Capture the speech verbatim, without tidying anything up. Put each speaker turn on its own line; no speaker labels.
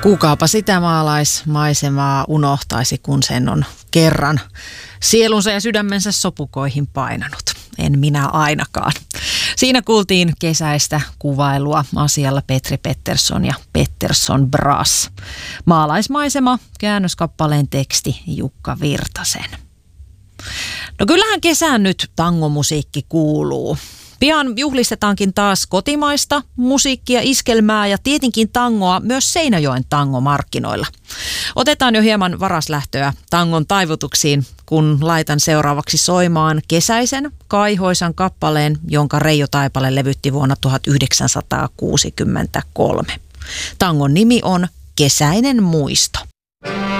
Kukaapa sitä maalaismaisemaa unohtaisi, kun sen on kerran sielunsa ja sydämensä sopukoihin painanut. En minä ainakaan. Siinä kuultiin kesäistä kuvailua asialla Petri Pettersson ja Pettersson Brass. Maalaismaisema, käännöskappaleen teksti Jukka Virtasen. No kyllähän kesään nyt tangomusiikki kuuluu. Pian juhlistetaankin taas kotimaista musiikkia, iskelmää ja tietenkin tangoa myös Seinäjoen tangomarkkinoilla. Otetaan jo hieman varaslähtöä tangon taivutuksiin, kun laitan seuraavaksi soimaan kesäisen kaihoisan kappaleen, jonka Reijo Taipale levytti vuonna tuhatyhdeksänsataakuusikymmentäkolme. Tangon nimi on Kesäinen muisto.